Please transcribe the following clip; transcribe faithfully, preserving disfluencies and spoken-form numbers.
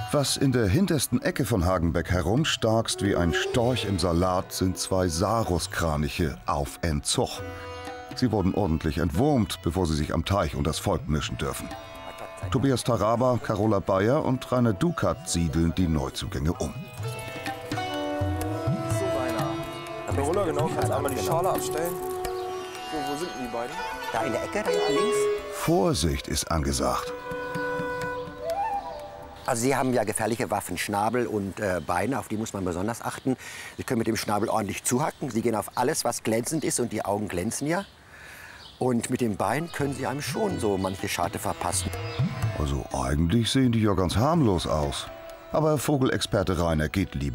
Was in der hintersten Ecke von Hagenbeck herumstarkst wie ein Storch im Salat, sind zwei Saruskraniche auf Entzug. Sie wurden ordentlich entwurmt, bevor sie sich am Teich und das Volk mischen dürfen. Tobias Taraba, Carola Bayer und Rainer Dukat siedeln die Neuzugänge um. So, Rainer. Carola, genau, kannst einmal die Schale abstellen. So, wo sind denn die beiden? Da in der Ecke, da links. Vorsicht ist angesagt. Also Sie haben ja gefährliche Waffen, Schnabel und äh, Beine, auf die muss man besonders achten. Sie können mit dem Schnabel ordentlich zuhacken. Sie gehen auf alles, was glänzend ist, und die Augen glänzen ja. Und mit dem Bein können Sie einem schon so manche Scharte verpassen. Also eigentlich sehen die ja ganz harmlos aus. Aber Vogelexperte Rainer geht lieber